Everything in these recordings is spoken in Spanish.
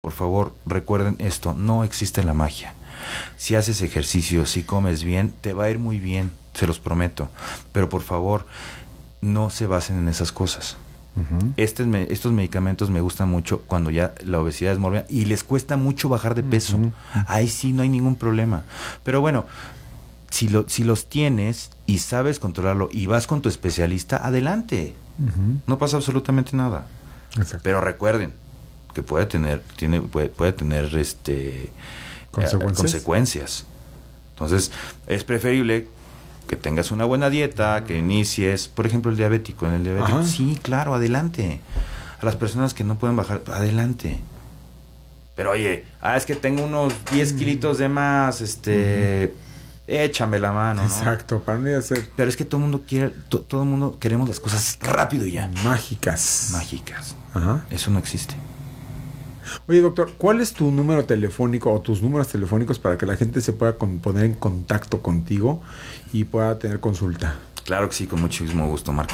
Por favor, recuerden esto, no existe la magia. Si haces ejercicio, si comes bien, te va a ir muy bien, se los prometo. Pero por favor, no se basen en esas cosas. Estos medicamentos me gustan mucho cuando ya la obesidad es mórbida y les cuesta mucho bajar de peso. Ahí sí no hay ningún problema. Pero bueno, si los tienes y sabes controlarlo y vas con tu especialista, adelante. No pasa absolutamente nada. Exacto. Pero recuerden que puede tener consecuencias. Entonces, es preferible que tengas una buena dieta, que inicies, por ejemplo, el diabético. En el diabético, sí, claro, adelante. A las personas que no pueden bajar, adelante. Pero oye, es que tengo unos 10 kilitos de más, échame la mano, ¿no? Exacto, para no hacer... Pero es que todo el mundo quiere, todo el mundo queremos las cosas rápido y ya. Mágicas. Ajá. Eso no existe. Oye, doctor, ¿cuál es tu número telefónico o tus números telefónicos para que la gente se pueda poner en contacto contigo y pueda tener consulta? Claro que sí, con muchísimo gusto, Marco.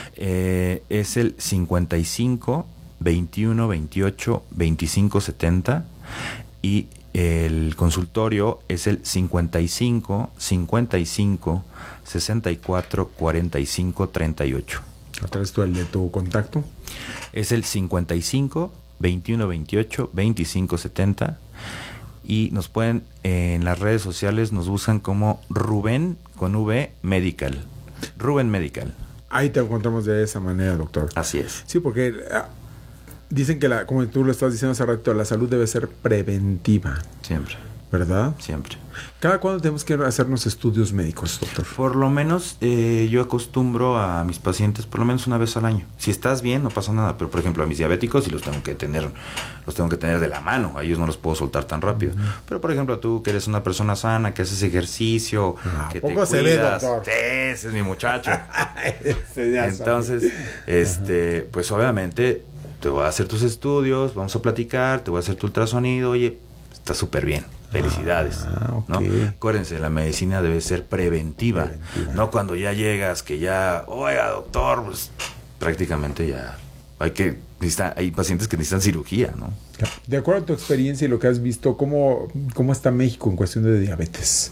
Es el 55 21 28 25 70 y el consultorio es el 55 55 64 45 38. ¿Traes tú el de tu contacto? Es el 55 21 28 25 70 y nos pueden en las redes sociales, nos buscan como Rubén con V Medical. Rubén Medical. Ahí te encontramos de esa manera, doctor. Así es. Sí, porque dicen que, como tú lo estabas diciendo hace rato, la salud debe ser preventiva. Siempre. ¿Verdad? Siempre. ¿Cada cuándo tenemos que hacernos estudios médicos, doctor? Por lo menos yo acostumbro a mis pacientes por lo menos una vez al año. Si estás bien, no pasa nada. Pero, por ejemplo, a mis diabéticos sí los tengo que tener de la mano. A ellos no los puedo soltar tan rápido. Pero, por ejemplo, tú que eres una persona sana, que haces ejercicio, que te cuidas. Se ve, doctor. Sí, ese es mi muchacho. Entonces, pues obviamente te voy a hacer tus estudios, vamos a platicar, te voy a hacer tu ultrasonido. Oye, está súper bien. Felicidades. Okay. ¿No? Acuérdense, la medicina debe ser preventiva. No cuando ya llegas, que ya, oiga, doctor, pues prácticamente ya hay pacientes que necesitan cirugía, ¿no? De acuerdo a tu experiencia y lo que has visto, ¿cómo está México en cuestión de diabetes?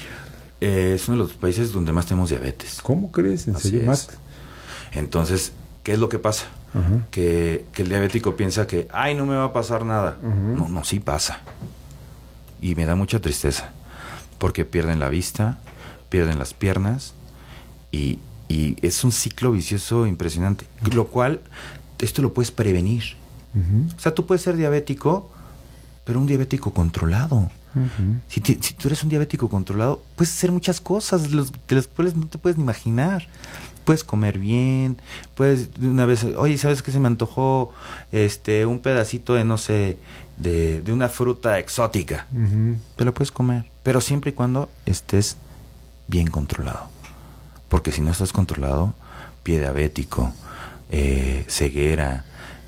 Es uno de los países donde más tenemos diabetes. ¿Cómo crees? ¿En serio? ¿Más? Entonces, ¿qué es lo que pasa? Que el diabético piensa que, no me va a pasar nada. No, sí pasa. Y me da mucha tristeza, porque pierden la vista, pierden las piernas, y es un ciclo vicioso impresionante. Lo cual, esto lo puedes prevenir. O sea, tú puedes ser diabético, pero un diabético controlado. Si tú eres un diabético controlado, puedes hacer muchas cosas de las cuales no te puedes ni imaginar. Puedes comer bien, puedes una vez, oye, ¿sabes qué se me antojó? Un pedacito de, no sé, de una fruta exótica. Te lo puedes comer, pero siempre y cuando estés bien controlado. Porque si no estás controlado, pie diabético, ceguera,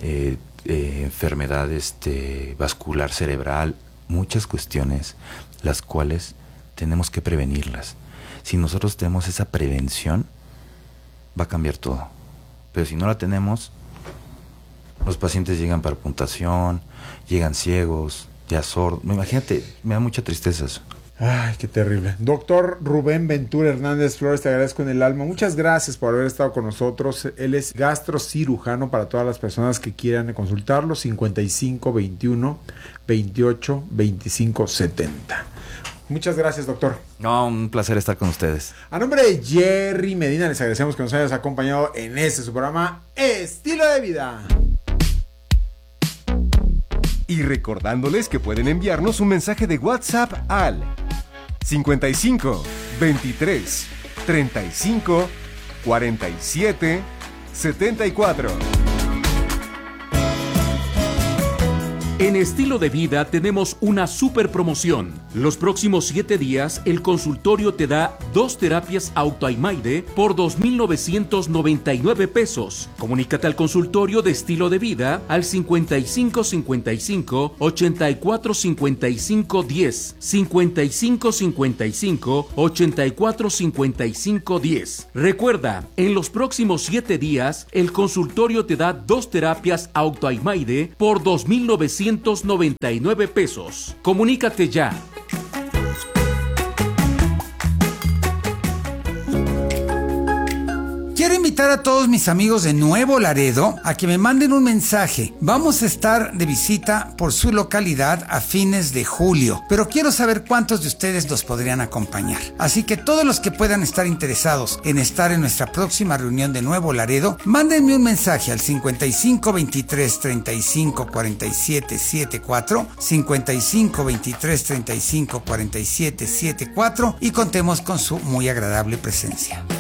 enfermedad vascular cerebral, muchas cuestiones las cuales tenemos que prevenirlas. Si nosotros tenemos esa prevención, va a cambiar todo. Pero si no la tenemos, los pacientes llegan para puntuación, llegan ciegos, ya sordos. Imagínate, me da mucha tristeza eso. Ay, qué terrible. Doctor Rubén Ventura Hernández Flores, te agradezco en el alma. Muchas gracias por haber estado con nosotros. Él es gastrocirujano para todas las personas que quieran consultarlo. 55 21 28 25 70. Muchas gracias, doctor. No, un placer estar con ustedes. A nombre de Jerry Medina, les agradecemos que nos hayas acompañado en su programa Estilo de Vida. Y recordándoles que pueden enviarnos un mensaje de WhatsApp al 55 23 35 47 74. En Estilo de Vida tenemos una super promoción. Los próximos 7 días, el consultorio te da 2 terapias Autoimaide por 2,999 pesos. Comunícate al consultorio de Estilo de Vida al 55 55 84 55 10, 55 55 84 55 10. Recuerda, en los próximos 7 días, el consultorio te da 2 terapias Autoimaide por 2,999 299 pesos. Comunícate ya. Quiero invitar a todos mis amigos de Nuevo Laredo a que me manden un mensaje. Vamos a estar de visita por su localidad a fines de julio, pero quiero saber cuántos de ustedes nos podrían acompañar. Así que todos los que puedan estar interesados en estar en nuestra próxima reunión de Nuevo Laredo, mándenme un mensaje al 55 23 35 47 74, 55 23 35 47 74 y contemos con su muy agradable presencia.